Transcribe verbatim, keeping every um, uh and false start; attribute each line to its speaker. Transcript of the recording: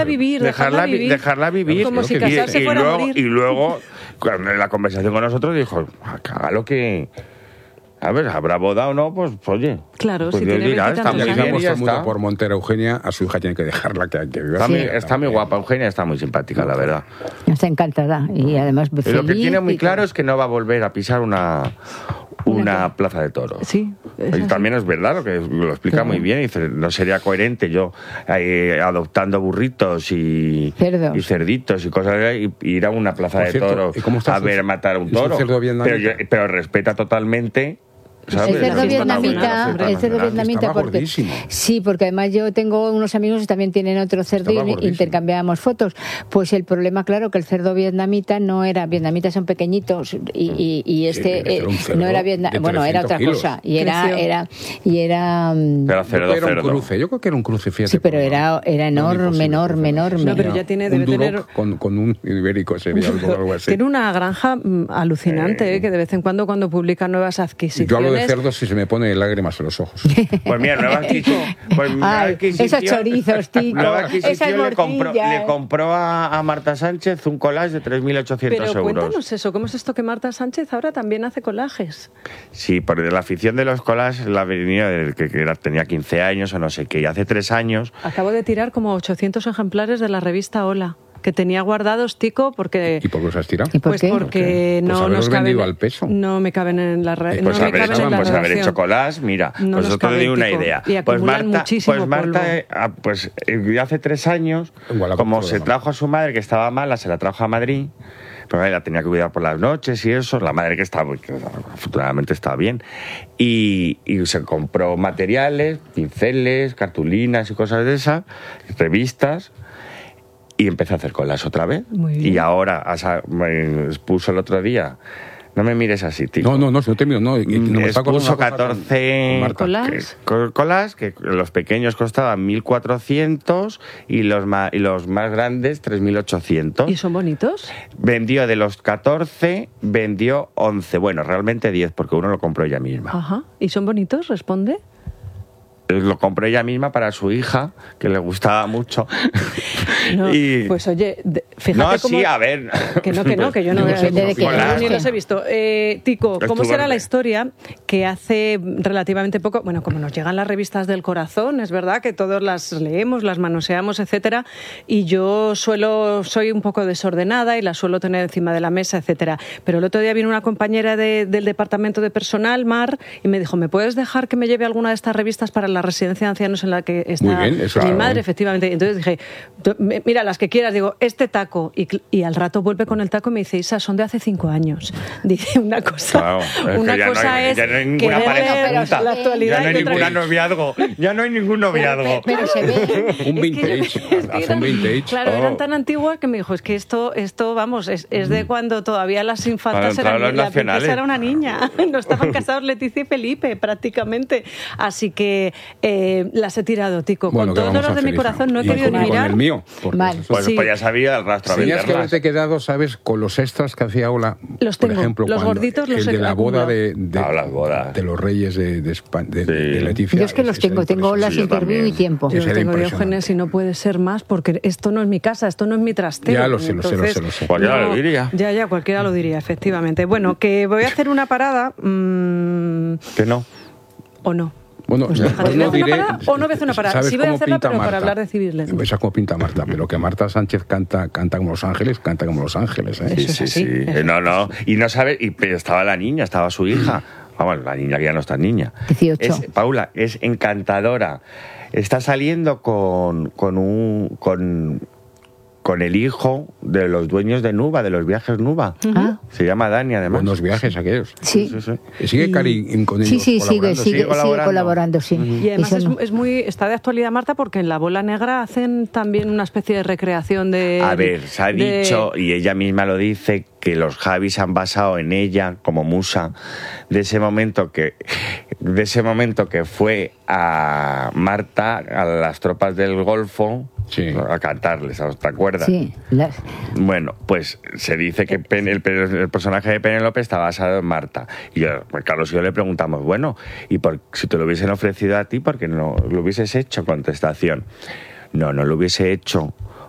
Speaker 1: Dejarla vivir, dejarla,
Speaker 2: dejarla vivir. Dejarla vivir.
Speaker 1: Como si
Speaker 2: y,
Speaker 1: casarse
Speaker 2: y,
Speaker 1: fuera
Speaker 2: luego,
Speaker 1: a morir.
Speaker 2: y luego, cuando en la conversación con nosotros, dijo, haga lo que... A ver, ¿habrá boda o no? Pues, oye...
Speaker 1: Claro,
Speaker 2: pues
Speaker 1: si
Speaker 2: Dios
Speaker 1: tiene
Speaker 2: dirá, está muy
Speaker 1: veintitantos
Speaker 2: bien
Speaker 1: años.
Speaker 2: y ya
Speaker 3: el mundo
Speaker 2: está.
Speaker 3: por Montera Eugenia, a su hija tiene que dejarla que, que viva.
Speaker 2: Está,
Speaker 3: Sí,
Speaker 2: muy, está muy guapa, Eugenia está muy simpática, la verdad.
Speaker 4: Está encantada y además
Speaker 2: Y
Speaker 4: feliz.
Speaker 2: lo que tiene muy
Speaker 4: y
Speaker 2: claro
Speaker 4: todo.
Speaker 2: es que no va a volver a pisar una, una plaza de toros.
Speaker 1: Sí, es
Speaker 2: Y
Speaker 1: así.
Speaker 2: también es verdad, lo que lo explica
Speaker 4: Claro.
Speaker 2: muy bien. Dice, no sería coherente yo eh, adoptando burritos y,
Speaker 4: Cerdos.
Speaker 2: y cerditos y cosas y, y ir a una plaza
Speaker 3: Por
Speaker 2: de
Speaker 3: cierto,
Speaker 2: toros
Speaker 3: ¿y cómo está
Speaker 2: a
Speaker 3: su-
Speaker 2: ver matar a un
Speaker 3: y su
Speaker 2: toro.
Speaker 3: cerdo vietnamita?
Speaker 2: Pero, yo- pero respeta totalmente. ¿sabes?
Speaker 4: El cerdo
Speaker 2: La fiesta
Speaker 4: vietnamita,
Speaker 2: nacional,
Speaker 4: el cerdo
Speaker 2: nacional.
Speaker 4: vietnamita
Speaker 3: Estaba
Speaker 4: porque
Speaker 3: gordísimo.
Speaker 4: sí, porque además yo tengo unos amigos que también tienen otro cerdo
Speaker 3: Estaba
Speaker 4: y
Speaker 3: gordísimo.
Speaker 4: intercambiábamos fotos. Pues el problema, claro, que el cerdo vietnamita no era, vietnamitas son pequeñitos y, y, y este
Speaker 3: este era un
Speaker 4: eh,
Speaker 3: cerdo
Speaker 4: no era
Speaker 3: de
Speaker 4: vietnamita, bueno, era otra
Speaker 3: trescientos
Speaker 4: cosa y era
Speaker 1: Creció.
Speaker 4: era y era mm,
Speaker 2: Pero
Speaker 3: Yo creo
Speaker 2: cerdo,
Speaker 3: que era un
Speaker 2: cerdo.
Speaker 3: cruce, yo creo que era un cruce, fíjate.
Speaker 4: sí, pero
Speaker 3: por-
Speaker 4: era era
Speaker 3: no,
Speaker 4: enorme,
Speaker 3: imposible,
Speaker 4: enorme,
Speaker 3: cruce.
Speaker 4: enorme.
Speaker 1: No, pero ya tiene,
Speaker 3: un
Speaker 1: debe
Speaker 3: duroc
Speaker 1: tener...
Speaker 3: con, con un ibérico sería algo, algo así.
Speaker 1: Tiene una granja mm, alucinante, ¿eh? Que de vez en cuando cuando publica nuevas adquisiciones...
Speaker 3: Yo hablo de cerdos y se me pone lágrimas en los ojos.
Speaker 2: Pues mira, nueva adquisición. Pues nueva
Speaker 4: Ay,
Speaker 2: adquisición-
Speaker 4: esos chorizos, Tico,
Speaker 2: Nueva
Speaker 4: esas
Speaker 2: adquisición le compró,
Speaker 4: morcillas.
Speaker 2: le compró a, a Marta Sánchez un collage de tres mil ochocientos
Speaker 1: Pero
Speaker 2: euros.
Speaker 1: cuéntanos eso, ¿cómo es esto que Marta Sánchez ahora también hace collages?
Speaker 2: Sí, porque la afición de los collages la venía desde que, que era- tenía quince años o no sé qué. Y hace tres años
Speaker 1: Acabo de tirar como ochocientos ejemplares de la revista Hola, que tenía guardados, Tico, porque...
Speaker 3: ¿Y por qué los has tirado?
Speaker 4: ¿Y por
Speaker 1: Pues
Speaker 4: qué?
Speaker 1: porque
Speaker 3: Pues
Speaker 1: no
Speaker 3: haberlos
Speaker 1: nos caben...
Speaker 3: vendido al peso.
Speaker 1: No me caben en la red.
Speaker 3: Eh,
Speaker 1: no
Speaker 2: pues
Speaker 1: me
Speaker 2: haber,
Speaker 1: caben
Speaker 2: hecho,
Speaker 1: en la
Speaker 2: pues haber
Speaker 1: redacción.
Speaker 2: hecho collage, mira,
Speaker 1: No
Speaker 2: pues
Speaker 1: nos
Speaker 2: yo te doy
Speaker 1: caben,
Speaker 2: una
Speaker 1: Tico,
Speaker 2: idea.
Speaker 1: y
Speaker 2: Pues
Speaker 1: acumulan
Speaker 2: Marta,
Speaker 1: muchísimo
Speaker 2: pues Marta
Speaker 1: polvo.
Speaker 2: eh, ah, pues eh, hace tres años,
Speaker 3: Igual la
Speaker 2: como
Speaker 3: compró,
Speaker 2: se
Speaker 3: ¿no?
Speaker 2: trajo a su madre que estaba mala, se la trajo a Madrid, pero la tenía que cuidar por las noches y eso, la madre que estaba, que afortunadamente estaba bien, y, y se compró materiales, pinceles, cartulinas y cosas de esas, revistas. Y empecé a hacer colas otra vez.
Speaker 1: Muy bien.
Speaker 2: Y ahora asa- me expuso el otro día. No me mires así, tío.
Speaker 3: No, no, no, si no te miro, no. y- y no me está acordando
Speaker 2: expuso
Speaker 3: una cosa con-
Speaker 2: catorce
Speaker 3: con Marta.
Speaker 1: Colas.
Speaker 2: que- co- colas, que los pequeños costaban mil cuatrocientos y los, ma- y los más grandes tres mil ochocientos.
Speaker 1: ¿Y son bonitos?
Speaker 2: Vendió de los catorce, vendió once. Bueno, realmente diez, porque uno lo compró ella misma.
Speaker 1: Ajá. ¿Y son bonitos? ¿Responde?
Speaker 2: Lo compró ella misma para su hija, que le gustaba mucho.
Speaker 1: No,
Speaker 2: y...
Speaker 1: Pues oye, de- fíjate
Speaker 2: no,
Speaker 1: cómo...
Speaker 2: sí, a ver.
Speaker 1: Que no, que no, que yo no,
Speaker 4: Depende de qué
Speaker 1: yo
Speaker 4: edad.
Speaker 1: ni los he visto. Eh, Tico, ¿cómo
Speaker 2: Estuvo
Speaker 1: será
Speaker 2: en-
Speaker 1: la historia que hace relativamente poco, bueno, como nos llegan las revistas del corazón, es verdad que todos las leemos, las manoseamos, etcétera, y yo suelo, soy un poco desordenada y las suelo tener encima de la mesa, etcétera, pero el otro día vino una compañera de- del departamento de personal, Mar, y me dijo, ¿me puedes dejar que me lleve alguna de estas revistas para la residencia de ancianos en la que está
Speaker 3: Muy bien, eso
Speaker 1: mi
Speaker 3: claro.
Speaker 1: madre, efectivamente? Y entonces dije, "Tú, me- mira, las que quieras", digo, este taco, y, cl- y al rato vuelve con el taco y me dice, Isa, son de hace cinco años. Dice, una cosa,
Speaker 2: Claro, es
Speaker 1: una
Speaker 2: que ya no
Speaker 1: cosa
Speaker 2: hay-
Speaker 1: es
Speaker 2: ya no hay ninguna
Speaker 1: querer
Speaker 2: pareja
Speaker 1: leer
Speaker 2: junta.
Speaker 1: la actualidad
Speaker 2: Ya no hay
Speaker 1: y otra
Speaker 2: ningún
Speaker 1: cosa-
Speaker 2: noviazgo. Ya no hay ningún noviazgo.
Speaker 4: Pero se ve.
Speaker 3: Un
Speaker 1: Es que-
Speaker 3: vintage,
Speaker 1: es que
Speaker 3: hace
Speaker 1: eran-
Speaker 3: un vintage.
Speaker 1: Claro,
Speaker 2: Oh.
Speaker 1: eran tan antiguas que me dijo, es que esto, esto vamos, es, es de cuando todavía las infantas
Speaker 2: Cuando entraron
Speaker 1: eran,
Speaker 2: los
Speaker 1: la princesa
Speaker 2: nacionales.
Speaker 1: era una niña, no estaban casados Leticia y Felipe prácticamente, así que eh, las he tirado, Tico,
Speaker 3: Bueno,
Speaker 1: con
Speaker 3: ¿qué
Speaker 1: todo el
Speaker 3: vamos a
Speaker 1: dolor de
Speaker 3: hacer,
Speaker 1: mi
Speaker 3: hija?
Speaker 1: corazón, no he
Speaker 3: Y
Speaker 1: querido
Speaker 3: con-
Speaker 1: ni
Speaker 3: con
Speaker 1: mirar.
Speaker 3: el mío. porque
Speaker 4: Mal.
Speaker 3: eso-
Speaker 2: Pues,
Speaker 1: Sí.
Speaker 2: pues ya sabía el rastro a
Speaker 3: Tenías que
Speaker 2: venderlas.
Speaker 3: haberte quedado, ¿sabes? Con los extras que hacía Ola.
Speaker 1: Los
Speaker 3: por
Speaker 1: tengo,
Speaker 3: ejemplo,
Speaker 1: los
Speaker 3: cuando
Speaker 1: gorditos los
Speaker 3: el
Speaker 1: he
Speaker 3: de la boda
Speaker 1: acumulado.
Speaker 3: de, de,
Speaker 2: Ah, las bodas.
Speaker 3: de los reyes de, de, Espa- de,
Speaker 2: Sí.
Speaker 3: de Leticia.
Speaker 4: Yo es que los
Speaker 3: Ese
Speaker 4: tengo, tengo
Speaker 3: impresionante.
Speaker 4: las
Speaker 2: Sí, yo
Speaker 4: interview y
Speaker 2: también.
Speaker 4: tiempo.
Speaker 1: Yo
Speaker 3: Ese era
Speaker 1: tengo
Speaker 3: impresionante.
Speaker 1: Diógenes y no puede ser más porque esto no es mi casa, esto no es mi trastero.
Speaker 3: Ya lo sé, lo sé, lo
Speaker 1: Entonces,
Speaker 3: sé, lo sé.
Speaker 2: Cualquiera lo diría.
Speaker 1: Ya, ya, cualquiera lo diría, efectivamente. Bueno, que voy a hacer una parada, mm,
Speaker 2: Que no.
Speaker 1: o no.
Speaker 3: Bueno,
Speaker 1: Pues
Speaker 3: no,
Speaker 1: déjate,
Speaker 3: no
Speaker 1: ¿voy a hacer una
Speaker 3: diré-
Speaker 1: parada o no voy a hacer una parada?
Speaker 3: ¿sabes
Speaker 1: Sí voy a
Speaker 3: cómo
Speaker 1: hacerla,
Speaker 3: pinta
Speaker 1: pero para
Speaker 3: Marta?
Speaker 1: hablar de civiles.
Speaker 3: Esa como pinta Marta, pero que Marta Sánchez canta, canta como Los Ángeles, canta como Los Ángeles. ¿eh?
Speaker 2: Sí,
Speaker 1: Eso es
Speaker 2: sí,
Speaker 1: así,
Speaker 2: sí.
Speaker 1: eso
Speaker 2: Eh, No, no. Y no sabe. Y pero estaba la niña, estaba su hija. Vamos, la niña que ya no está niña.
Speaker 4: dieciocho.
Speaker 2: Es, Paula, es encantadora. Está saliendo con, con un. Con, con el hijo de los dueños de Nuba, de los viajes Nuba.
Speaker 4: Ah.
Speaker 2: Se llama Dani, además.
Speaker 3: Buenos viajes aquellos.
Speaker 4: Sí.
Speaker 2: Sí, sí.
Speaker 3: ¿Y sigue Cari con ellos
Speaker 4: Sí, sí, sigue,
Speaker 3: colaborando?
Speaker 4: sigue, sigue
Speaker 2: colaborando.
Speaker 4: colaborando, sí.
Speaker 1: Y además
Speaker 4: Eso
Speaker 1: es,
Speaker 4: no.
Speaker 1: es muy está de actualidad, Marta, porque en La Bola Negra hacen también una especie de recreación de...
Speaker 2: A ver, se ha
Speaker 1: de-
Speaker 2: dicho, y ella misma lo dice, que los Javis han basado en ella como musa de ese momento que de ese momento que fue a Marta a las tropas del Golfo
Speaker 3: Sí.
Speaker 2: a cantarles, ¿te acuerdas?
Speaker 4: Sí, las-
Speaker 2: Bueno, pues se dice que Pen- el, el personaje de Penélope está basado en Marta. Y yo, pues Carlos y yo le preguntamos, bueno, ¿y por, si te lo hubiesen ofrecido a ti, por qué no lo hubieses hecho? Contestación, no, no lo hubiese hecho